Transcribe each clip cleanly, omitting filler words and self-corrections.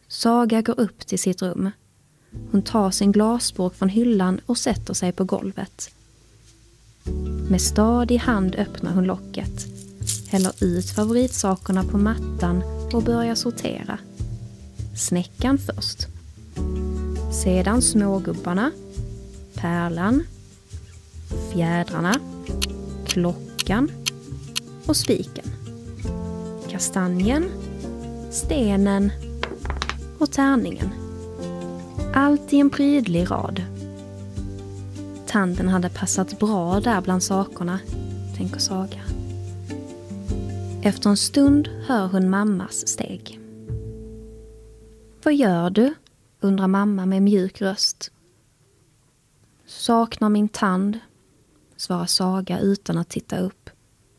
Saga går upp till sitt rum. Hon tar sin glasburk från hyllan och sätter sig på golvet. Med stadig hand öppnar hon locket, häller ut favoritsakerna på mattan och börjar sortera. Snäckan först. Sedan smågubbarna, pärlan, fjädrarna, klockan och spiken. Kastanjen, stenen och tärningen. Allt i en prydlig rad. Tanden hade passat bra där bland sakerna, tänker Saga. Efter en stund hör hon mammas steg. Vad gör du? Undrar mamma med mjuk röst. Saknar min tand, svarar Saga utan att titta upp.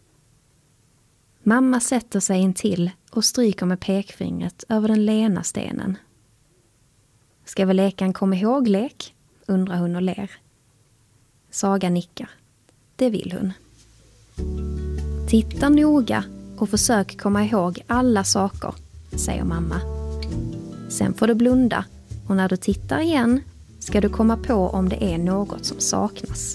Mamma sätter sig in till och stryker med pekfingret över den lena stenen. Ska vi leka en kom ihåg-lek? Undrar hon och ler. Saga nickar. Det vill hon. Titta noga och försök komma ihåg alla saker, säger mamma. Sen får du blunda och när du tittar igen ska du komma på om det är något som saknas.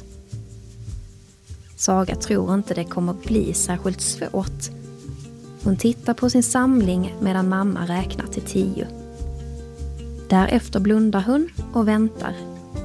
Saga tror inte det kommer bli särskilt svårt. Hon tittar på sin samling medan mamma räknar till 10. Därefter blundar hon och väntar.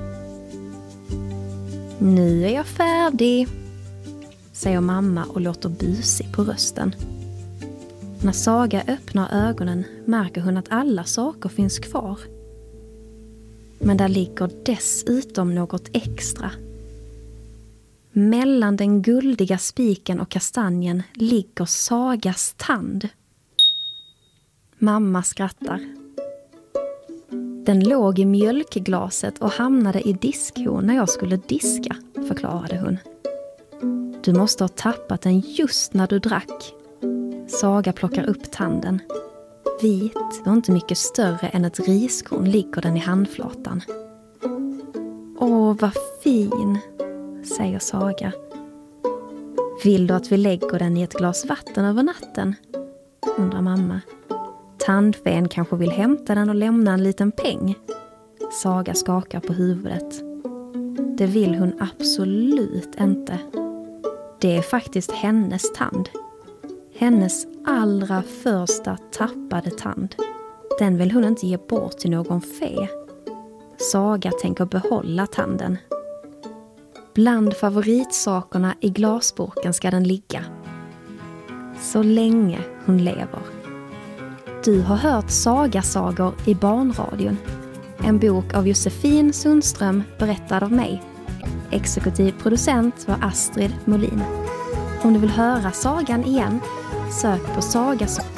Nu är jag färdig, säger mamma och låter busig på rösten. När Saga öppnar ögonen märker hon att alla saker finns kvar. Men där ligger dessutom något extra. Mellan den guldiga spiken och kastanjen ligger Sagas tand. Mamma skrattar. Den låg i mjölkglaset och hamnade i diskhon när jag skulle diska, förklarade hon. Du måste ha tappat den just när du drack. Saga plockar upp tanden. Vit och inte mycket större än ett riskorn ligger den i handflatan. Åh, vad fin, säger Saga. Vill du att vi lägger den i ett glas vatten över natten? Undrar mamma. Tandfen kanske vill hämta den och lämna en liten peng. Saga skakar på huvudet. Det vill hon absolut inte. Det är faktiskt hennes tand. Hennes allra första tappade tand. Den vill hon inte ge bort till någon fe. Saga tänker behålla tanden. Bland favoritsakerna i glasburken ska den ligga. Så länge hon lever. Du har hört Sagasagor i barnradion. En bok av Josefin Sundström berättad av mig. Exekutiv producent var Astrid Molin. Om du vill höra sagan igen, sök på Sagasagor.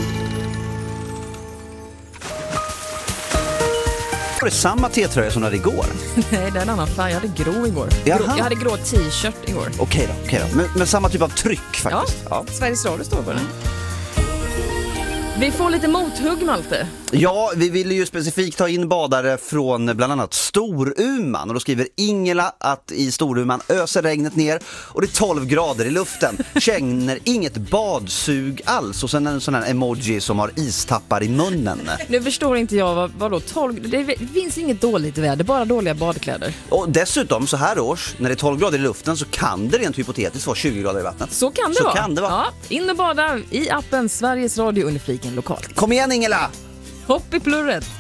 Var det samma t-tröja som du hade igår? Nej, det är en annan färg. Jag hade grå igår. Jag hade grå t-shirt igår. Okej då. Men samma typ av tryck faktiskt. Ja. Sveriges Radio står på den. Vi får lite mothugg, Malte. Ja, vi ville ju specifikt ta in badare från bland annat Storuman. Och då skriver Ingela att i Storuman öser regnet ner och det är 12 grader i luften. Känner inget badsug alls. Och sen en sån här emoji som har istappar i munnen. Nu förstår inte jag vad 12... Det finns inget dåligt väder, bara dåliga badkläder. Och dessutom så här års, när det är 12 grader i luften så kan det rent hypotetiskt vara 20 grader i vattnet. Så kan det vara. Ja, in och bada i appen Sveriges Radio under fliken lokalt. Kom igen, Ingela! Hopp i plurret!